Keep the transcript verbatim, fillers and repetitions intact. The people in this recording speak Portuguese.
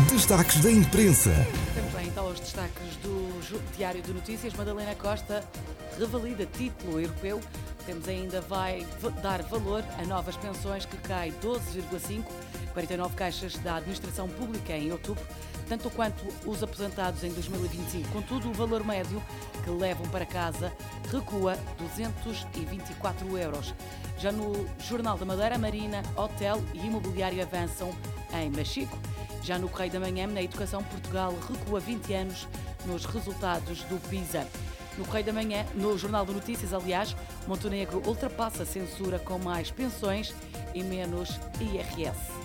Destaques da imprensa. Temos lá então os destaques do Diário de Notícias. Madalena Costa revalida título europeu. Temos ainda, vai dar valor a novas pensões, que cai doze vírgula cinco, quarenta e nove caixas da administração pública em outubro, tanto quanto os aposentados em dois mil e vinte e cinco. Contudo, o valor médio que levam para casa recua duzentos e vinte e quatro euros. Já no Jornal da Madeira, Marina, Hotel e Imobiliário avançam em Machico. Já no Correio da Manhã, na Educação, Portugal recua vinte anos nos resultados do PISA. No Correio da Manhã, no Jornal de Notícias, aliás, Montenegro ultrapassa a censura com mais pensões e menos I R S.